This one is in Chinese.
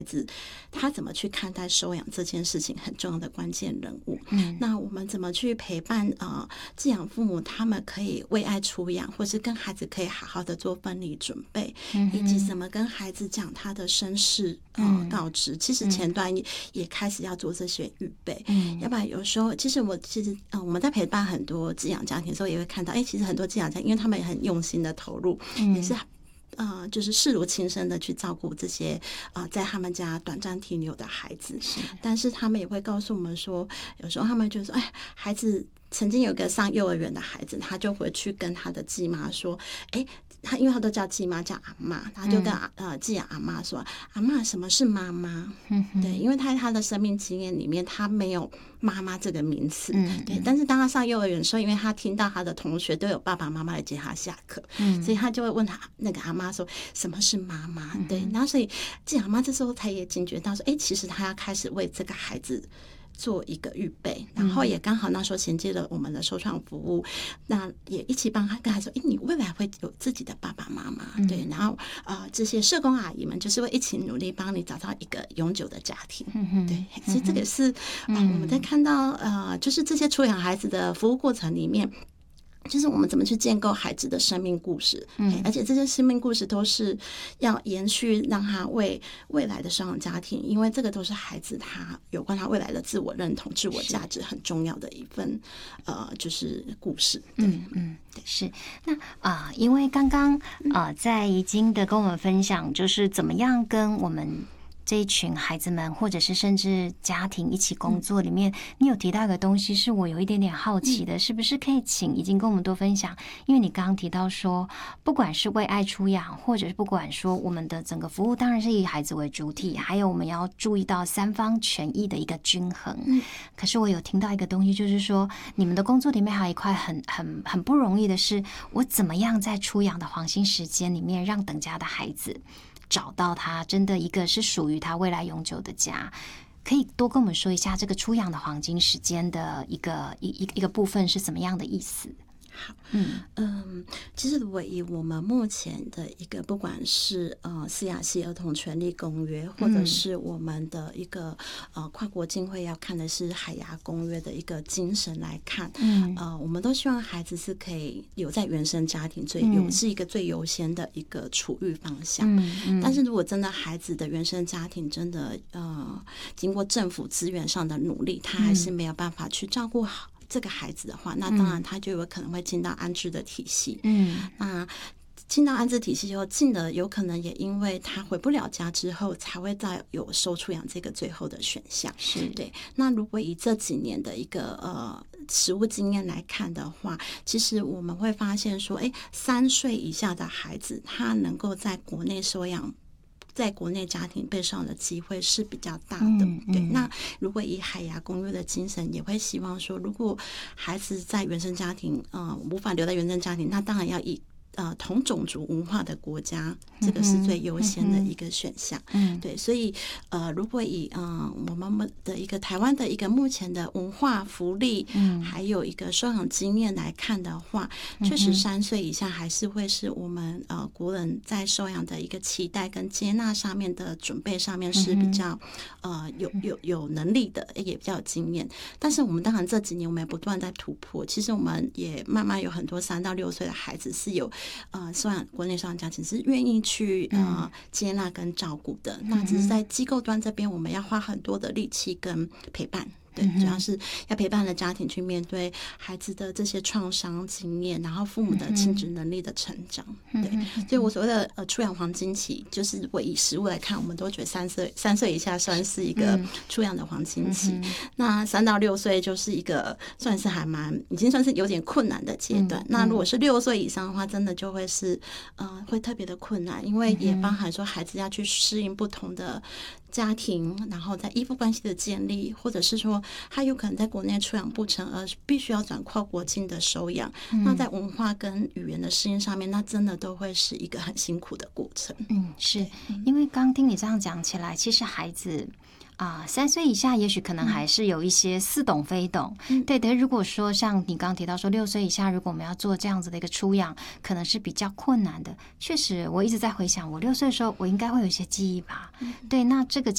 子他怎么去看待收养这件事情很重要的关键人物。那我们怎么去陪伴寄养父母，他们可以为爱出养，或是跟孩子可以好好的做分离准备，以及怎么跟孩子讲他的身世告知。其实前端也开始要做这些预备，要不然有时候其实我们在陪伴很多寄养家庭的时候，也会看到，其实很多寄养家庭，因为他们也很用心的投入，也是就是视如亲生的去照顾这些在他们家短暂停留的孩子。但是他们也会告诉我们说，有时候他们就说，孩子曾经有个上幼儿园的孩子，他就回去跟他的继妈说，他因为他都叫继妈叫阿嬷，他就跟寄养阿嬷说，阿嬷什么是妈妈？对，因为他的生命经验里面他没有妈妈这个名词，对。但是当他上幼儿园的时候，因为他听到他的同学都有爸爸妈妈来接他下课，所以他就会问他那个阿嬷说什么是妈妈？对，然后所以寄养阿嬷这时候才也警觉到说，其实他要开始为这个孩子做一个预备，然后也刚好那时候衔接了我们的收创服务，那也一起帮他跟他说，你未来会有自己的爸爸妈妈，对，然后这些社工阿姨们就是会一起努力帮你找到一个永久的家庭，对，所以这个是我们在看到就是这些出养孩子的服务过程里面，就是我们怎么去建构孩子的生命故事，而且这些生命故事都是要延续，让他为未来的收养家庭，因为这个都是孩子他有关他未来的自我认同、自我价值很重要的一份就是故事。 是。那因为刚刚在怡菁的跟我们分享，就是怎么样跟我们这一群孩子们，或者是甚至家庭一起工作里面，你有提到一个东西是我有一点点好奇的，是不是可以请怡菁跟我们多分享？因为你刚刚提到说，不管是为爱出养，或者是不管说我们的整个服务当然是以孩子为主体，还有我们要注意到三方权益的一个均衡。可是我有听到一个东西，就是说你们的工作里面还有一块很不容易的是，我怎么样在出养的黄金时间里面，让等家的孩子找到他真的一个是属于他未来永久的家。可以多跟我们说一下这个出养的黄金时间的一个部分是什么样的意思？ 好，其实如果以我们目前的一个，不管是CRC 儿童权利公约，或者是我们的一个跨国经会要看的是海牙公约的一个精神来看，我们都希望孩子是可以留在原生家庭是一个最优先的一个处遇方向。但是如果真的孩子的原生家庭真的经过政府资源上的努力，他还是没有办法去照顾好这个孩子的话，那当然他就有可能会进到安置的体系。那进到安置体系以后，进了有可能也因为他回不了家之后，才会再有收出养这个最后的选项。 是对。那如果以这几年的一个实务经验来看的话，其实我们会发现说，3岁以下的孩子，他能够在国内收养，在国内家庭被收养的机会是比较大的。对。那如果以海牙公约的精神，也会希望说，如果孩子在原生家庭无法留在原生家庭，那当然要以同种族文化的国家，这个是最优先的一个选项。对。所以如果以我们的一个台湾的一个目前的文化福利，还有一个收养经验来看的话，确实3岁以下还是会是我们国人在收养的一个期待跟接纳上面的准备上面是比较有能力的，也比较有经验。但是我们当然这几年我们也不断在突破，其实我们也慢慢有很多3到6岁的孩子是有国内收养家庭是愿意去接纳跟照顾的，那只是在机构端这边，我们要花很多的力气跟陪伴。对，主要是要陪伴的家庭去面对孩子的这些创伤经验，然后父母的亲子能力的成长。对，所以我所谓的出养黄金期，就是如果以实物来看，我们都觉得3岁以下算是一个出养的黄金期，那3到6岁就是一个算是已经算是有点困难的阶段。那如果是6岁以上的话，真的就会是会特别的困难，因为也包含说孩子要去适应不同的家庭，然后在依附关系的建立，或者是说他有可能在国内出养不成，而必须要转跨国境的收养，那在文化跟语言的适应上面，那真的都会是一个很辛苦的过程。 是因为刚听你这样讲起来，其实孩子3岁以下也许可能还是有一些似懂非懂，对的。如果说像你刚刚提到说6岁以下，如果我们要做这样子的一个出养，可能是比较困难的。确实，我一直在回想，我6岁的时候，我应该会有一些记忆吧。对，那这个